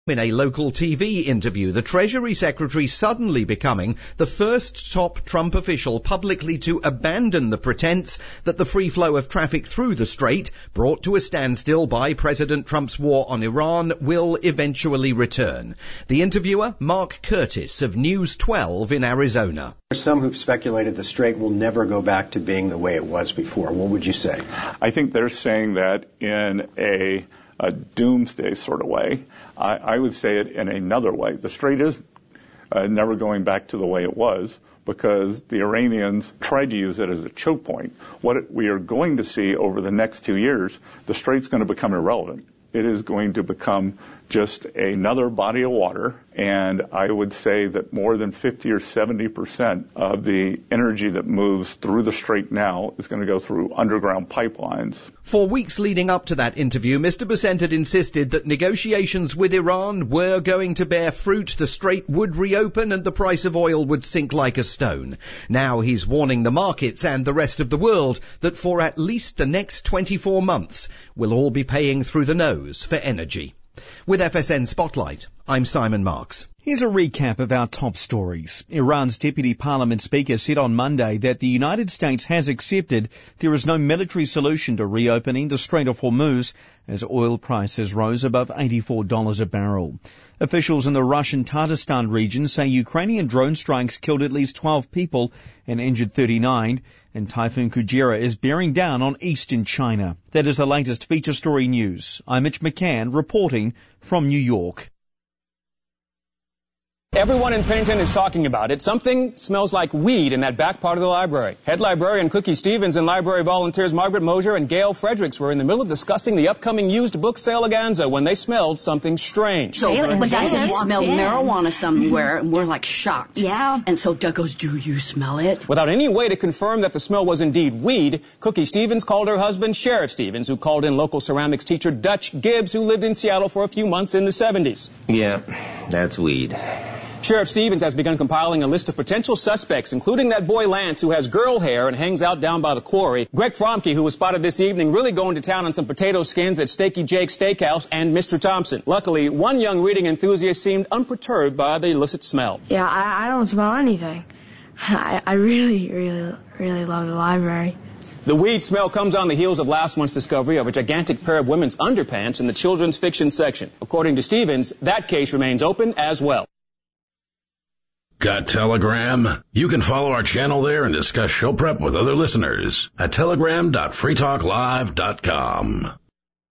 In a local TV interview, the Treasury Secretary suddenly becoming the first top Trump official publicly to abandon the pretense that the free flow of traffic through the strait, brought to a standstill by President Trump's war on Iran, will eventually return. The interviewer, Mark Curtis of News 12 in Arizona. There's some who've speculated the strait will never go back to being the way it was before. What would you say? I think they're saying that in a doomsday sort of way. I would say it in another way. The strait is never going back to the way it was because the Iranians tried to use it as a choke point. What we are going to see over the next 2 years, the strait's going to become irrelevant. It is going to become just another body of water, and I would say that more than 50 or 70% of the energy that moves through the strait now is going to go through underground pipelines. For weeks leading up to that interview, Mr. Bessent had insisted that negotiations with Iran were going to bear fruit, the strait would reopen and the price of oil would sink like a stone. Now he's warning the markets and the rest of the world that for at least the next 24 months, we'll all be paying through the nose for energy. With FSN Spotlight, I'm Simon Marks. Here's a recap of our top stories. Iran's Deputy Parliament Speaker said on Monday that the United States has accepted there is no military solution to reopening the Strait of Hormuz as oil prices rose above $84 a barrel. Officials in the Russian Tatarstan region say Ukrainian drone strikes killed at least 12 people and injured 39, and Typhoon Kujira is bearing down on eastern China. That is the latest feature story news. I'm Mitch McCann reporting from New York. Everyone in Pennington is talking about it. Something smells like weed in that back part of the library. Head librarian Cookie Stevens and library volunteers Margaret Mosier and Gail Fredericks were in the middle of discussing the upcoming used book saleganza when they smelled something strange. So Doug smelled marijuana somewhere, and we're like shocked. Yeah. And so Doug goes, "Do you smell it?" Without any way to confirm that the smell was indeed weed, Cookie Stevens called her husband Sheriff Stevens, who called in local ceramics teacher Dutch Gibbs, who lived in Seattle for a few months in the 70s. Yeah, that's weed. Sheriff Stevens has begun compiling a list of potential suspects, including that boy Lance, who has girl hair and hangs out down by the quarry, Greg Fromke, who was spotted this evening really going to town on some potato skins at Steaky Jake's Steakhouse, and Mr. Thompson. Luckily, one young reading enthusiast seemed unperturbed by the illicit smell. Yeah, I don't smell anything. I really love the library. The weed smell comes on the heels of last month's discovery of a gigantic pair of women's underpants in the children's fiction section. According to Stevens, that case remains open as well. Got Telegram? You can follow our channel there and discuss show prep with other listeners at telegram.freetalklive.com.